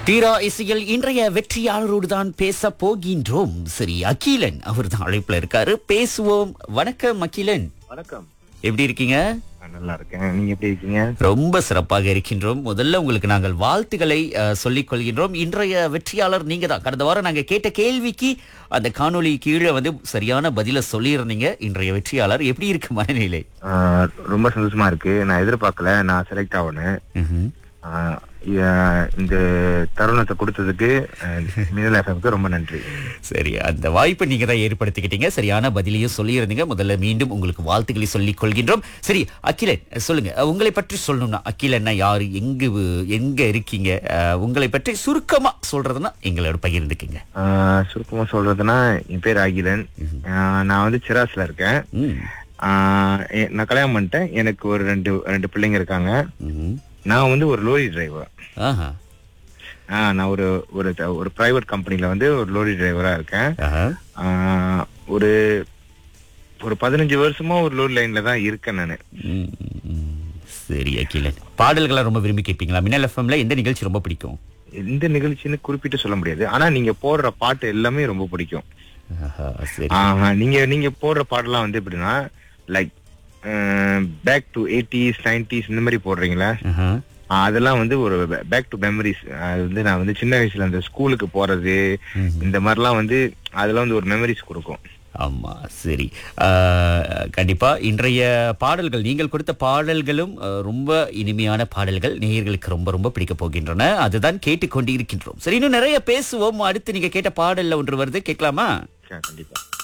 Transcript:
தீரா இசையில் இன்றைய வெற்றியாளரோடு தான் பேச போகின்றோம். சரி, அகிலன் அவர் தான் அழைப்புல இருக்காரு. பேசுவோம். வணக்கம் அகிலன், வணக்கம். எப்படி இருக்கீங்க? நல்லா இருக்கேன். நீங்க எப்படி இருக்கீங்க? ரொம்ப சிறப்பாக இருக்கின்றோம். முதல்ல உங்களுக்கு நாங்கள் வாழ்த்துக்களை சொல்லிக் கொள்கின்றோம். இன்றைய வெற்றியாளர் நீங்க தான். கடந்த வாரம் நாங்க கேட்ட கேள்விக்கு அந்த காணொளி கீழே சரியான பதில சொல்லியிருந்தீங்க. இன்றைய வெற்றியாளர் எப்படி இருக்கு மனநிலை? ரொம்ப சந்தோஷமா இருக்கு. நான் எதிர்பார்க்கல நான் செலக்ட் ஆகணும். இந்த தருணத்தை கொடுத்ததுக்கு மின்னல் எஃப்எம்க்கு ரொம்ப நன்றி. சரி, அந்த வாய்ப்பை நீங்க தான் ஏற்படுத்திக்கிட்டீங்க. சரியான பதிலையும் சொல்லியிருந்தீங்க. முதல்ல மீண்டும் உங்களுக்கு வாழ்த்துக்களை சொல்லிக் கொள்கின்றோம். சரி அகிலன், சொல்லுங்க, உங்களை பற்றி சொல்லணும்னா அகிலன்னா யாரு, எங்க இருக்கீங்க, உங்களை பற்றி சுருக்கமா சொல்றதுன்னா எங்களோட பகிர்ந்துக்குங்க. சுருக்கமா சொல்றதுன்னா, என் பேர் அகிலன். நான் சிராஸ்ல இருக்கேன். நான் கல்யாணம் பண்ணிட்டேன். எனக்கு ஒரு ரெண்டு பிள்ளைங்க இருக்காங்க. நான் ஒரு லோரி டிரைவர். நான் ஒரு பிரைவேட் கம்பெனில ஒரு லோரி டிரைவரா இருக்கேன். ஒரு 15 வருஷமா ஒரு லோரி லைன்ல தான் இருக்கேன் நானு. சரி அகிலன், பாடல்களை ரொம்ப விரும்பி கேட்பீங்களா? மின்னல் எஃப்எம்ல எந்த நிகழ்ச்சி ரொம்ப பிடிக்கும்? எந்த நிகழ்ச்சின்னு குறிப்பிட்டு சொல்ல முடியாது. ஆனா நீங்க போடுற பாட்டு எல்லாமே ரொம்ப பிடிக்கும். நீங்க போடுற பாடெல்லாம் எப்படின்னா, like back to 80s 90s இந்த மாதிரி போடுறீங்களா? அதெல்லாம் ஒரு பேக் டு மெமரிஸ். அது நான் சின்ன வயசுல அந்த ஸ்கூலுக்கு போறது இந்த மாதிரிலாம் அதெல்லாம் ஒரு மெமரிஸ் கொடுக்கும். ஆமா, சரி. கண்டிப்பா இன்றைய பாடல்கள், நீங்கள் கொடுத்த பாடல்களும் ரொம்ப இனிமையான பாடல்கள், நேயர்களுக்கு ரொம்ப ரொம்ப பிடிக்க போகின்றன. அதுதான் கேட்டுக்கொண்டு இருக்கின்றோம். சரி, இன்னும் நிறைய பேசுவோம். அடுத்து நீங்க கேட்ட பாடல்ல ஒன்று வருது, கேட்கலாமா? கண்டிப்பா.